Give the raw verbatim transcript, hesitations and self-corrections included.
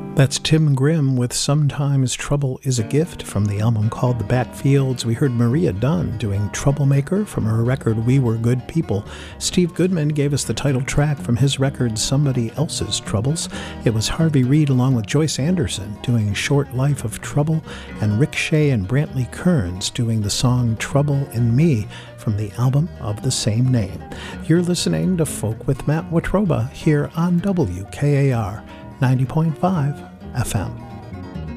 That's Tim Grimm with Sometimes Trouble is a Gift from the album called The Backfields. We heard Maria Dunn doing Troublemaker from her record We Were Good People. Steve Goodman gave us the title track from his record Somebody Else's Troubles. It was Harvey Reid along with Joyce Anderson doing Short Life of Trouble, and Rick Shea and Brantley Kearns doing the song Trouble in Me from the album of the same name. You're listening to Folk with Matt Watroba here on W K A R ninety point five F M.